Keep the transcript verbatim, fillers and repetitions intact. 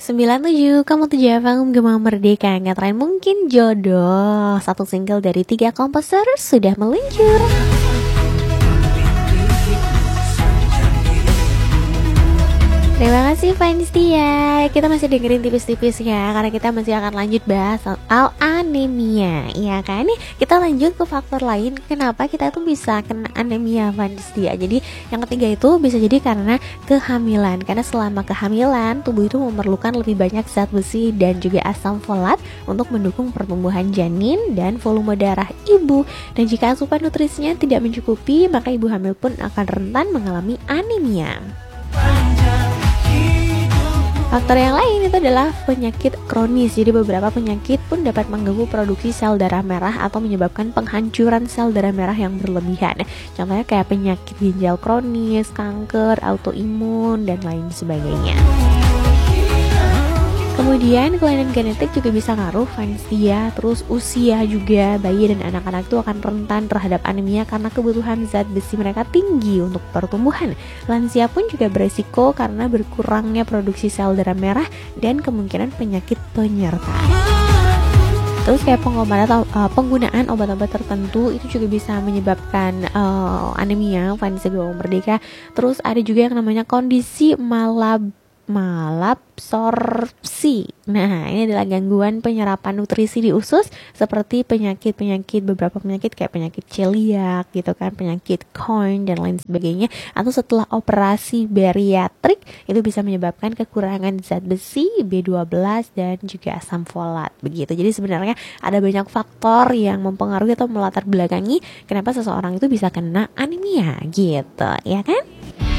sembilan tujuh koma tujuh F M Gema Merdeka. Nggak tren mungkin jodoh. Satu single dari tiga komposer sudah meluncur. Terima kasih fans Tia. Kita masih dengerin tipis-tipis ya, karena kita masih akan lanjut bahas soal anemia. Iya kan? Nih kita lanjut ke faktor lain kenapa kita tuh bisa kena anemia fans Tia. Jadi yang ketiga itu bisa jadi karena kehamilan. Karena selama kehamilan tubuh itu memerlukan lebih banyak zat besi dan juga asam folat untuk mendukung pertumbuhan janin dan volume darah ibu. Dan jika asupan nutrisinya tidak mencukupi, maka ibu hamil pun akan rentan mengalami anemia. Faktor yang lain itu adalah penyakit kronis. Jadi beberapa penyakit pun dapat mengganggu produksi sel darah merah atau menyebabkan penghancuran sel darah merah yang berlebihan. Contohnya kayak penyakit ginjal kronis, kanker, autoimun, dan lain sebagainya. Kemudian kelainan genetik juga bisa ngaruh Vansia. Terus usia juga, bayi dan anak-anak itu akan rentan terhadap anemia karena kebutuhan zat besi mereka tinggi untuk pertumbuhan. Lansia pun juga beresiko karena berkurangnya produksi sel darah merah dan kemungkinan penyakit penyerta. Terus kayak pengobatan atau uh, penggunaan obat-obat tertentu itu juga bisa menyebabkan uh, anemia Vansia Gema Merdeka. Terus ada juga yang namanya kondisi malab malabsorpsi. Nah, ini adalah gangguan penyerapan nutrisi di usus seperti penyakit-penyakit beberapa penyakit kayak penyakit celiak gitu kan, penyakit Crohn dan lain sebagainya. Atau setelah operasi bariatrik itu bisa menyebabkan kekurangan zat besi, B dua belas dan juga asam folat begitu. Jadi sebenarnya ada banyak faktor yang mempengaruhi atau melatar belakangi kenapa seseorang itu bisa kena anemia gitu, ya kan?